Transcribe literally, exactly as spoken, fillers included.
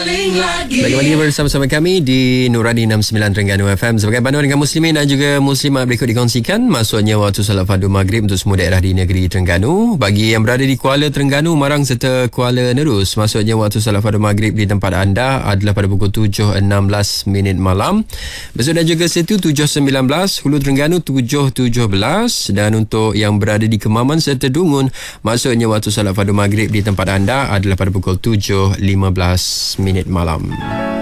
paling lagi. Bagi kembali bersama-sama kami di Nurani enam puluh sembilan Terengganu F M. Sebagai panduan dengan muslimin dan juga muslimat berikut dikongsikan maksudnya waktu salat fardu maghrib untuk semua daerah di negeri Terengganu. Bagi yang berada di Kuala Terengganu, Marang serta Kuala Nerus, maksudnya waktu salat fardu maghrib di tempat anda adalah pada pukul tujuh enam belas minit malam. Besok dan juga Setu tujuh sembilan belas, Hulu Terengganu tujuh tujuh belas, dan untuk yang berada di Kemaman serta Dungun, maksudnya waktu salat fardu maghrib di tempat anda adalah pada pukul tujuh lima belas minit malam.